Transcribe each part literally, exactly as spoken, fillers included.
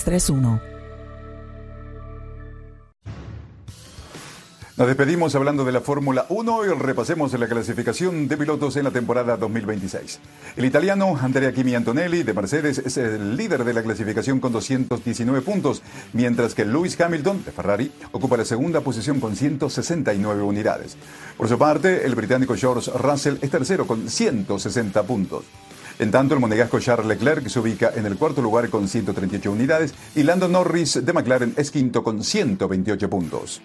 tres uno. Nos despedimos hablando de la Fórmula uno y repasemos la clasificación de pilotos en la temporada dos mil veintiséis. El italiano Andrea Kimi Antonelli de Mercedes es el líder de la clasificación con doscientos diecinueve puntos, mientras que Lewis Hamilton de Ferrari ocupa la segunda posición con ciento sesenta y nueve unidades. Por su parte, el británico George Russell es tercero con ciento sesenta puntos. En tanto, el monegasco Charles Leclerc se ubica en el cuarto lugar con ciento treinta y ocho unidades y Lando Norris de McLaren es quinto con ciento veintiocho puntos.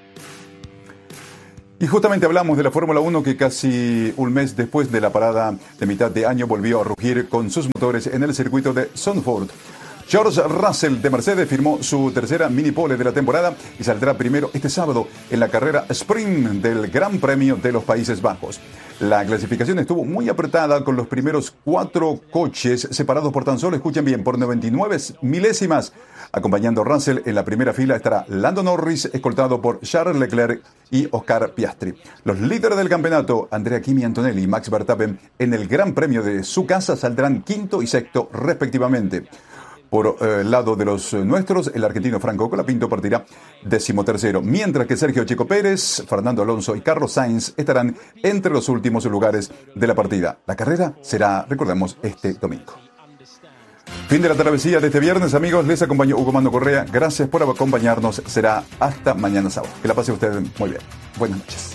Y justamente hablamos de la Fórmula uno que casi un mes después de la parada de mitad de año volvió a rugir con sus motores en el circuito de Zandvoort. George Russell de Mercedes firmó su tercera mini pole de la temporada y saldrá primero este sábado en la carrera sprint del Gran Premio de los Países Bajos. La clasificación estuvo muy apretada con los primeros cuatro coches separados por tan solo, escuchen bien, por noventa y nueve milésimas. Acompañando a Russell en la primera fila estará Lando Norris, escoltado por Charles Leclerc y Oscar Piastri. Los líderes del campeonato, Andrea Kimi Antonelli y Max Verstappen, en el Gran Premio de su casa saldrán quinto y sexto respectivamente. Por el eh, lado de los eh, nuestros, el argentino Franco Colapinto partirá decimotercero, mientras que Sergio Checo Pérez, Fernando Alonso y Carlos Sainz estarán entre los últimos lugares de la partida. La carrera será, recordemos, este domingo. Fin de la travesía de este viernes, amigos. Les acompañó Hugo Mando Correa. Gracias por acompañarnos. Será hasta mañana sábado. Que la pase usted muy bien. Buenas noches.